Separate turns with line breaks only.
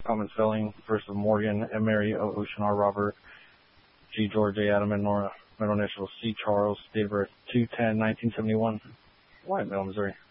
common spelling, first of Morgan, M. Mary, O. Ocean, R. Robert, G. George, A. Adam, and Nora. Middle initial C. Charles. Date of birth 2/10/1971. White Mill, Missouri.